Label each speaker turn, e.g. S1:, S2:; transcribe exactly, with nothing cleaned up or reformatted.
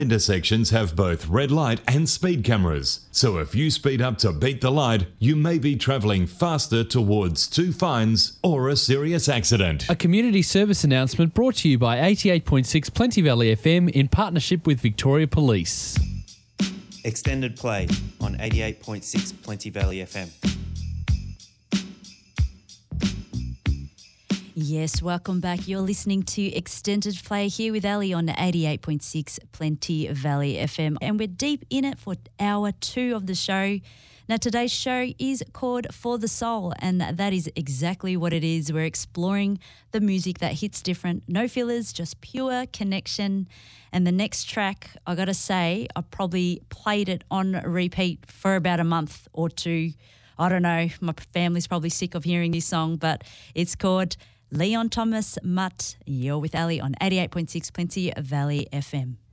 S1: Intersections have both red light and speed cameras, so if you speed up to beat the light, you may be travelling faster towards two fines or a serious accident.
S2: A community service announcement brought to you by eighty-eight point six Plenty Valley F M in partnership with Victoria Police.
S3: Extended play on eighty-eight point six Plenty Valley F M.
S4: Yes, welcome back. You're listening to Extended Play here with Ali on eighty-eight point six Plenty Valley F M. And we're deep in it for hour two of the show. Now, today's show is called For the Soul, and that is exactly what it is. We're exploring the music that hits different. No fillers, just pure connection. And the next track, I got to say, I probably played it on repeat for about a month or two. I don't know. My family's probably sick of hearing this song, but it's called Leon Thomas Mutt. You're with Ali on eighty-eight point six Plenty Valley F M.